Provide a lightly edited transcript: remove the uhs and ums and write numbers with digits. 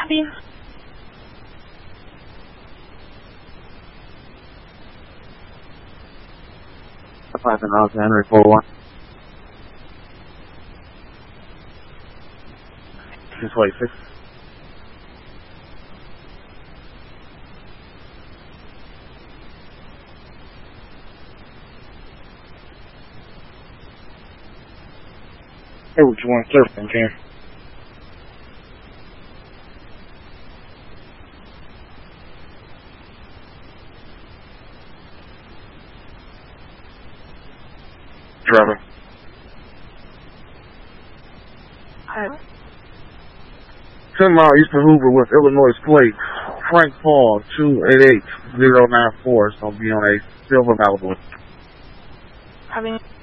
Copy. 5 and Alexander 41. This way, 6. Hey, what you want surfing, Ken? Driver. Hi. 10 mile east of Hoover with Illinois plate. Frank Paul, 288094. So I'll be on a silver Malibu. Copy.